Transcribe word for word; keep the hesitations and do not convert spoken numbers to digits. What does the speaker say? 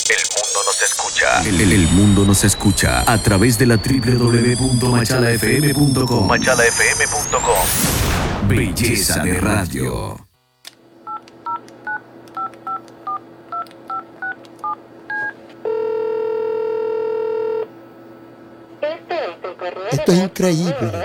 El mundo nos escucha. El, el- el mundo nos escucha a través de la doble u doble u doble u punto machala f m punto com. machala f m punto com. Belleza de radio. Esto es increíble.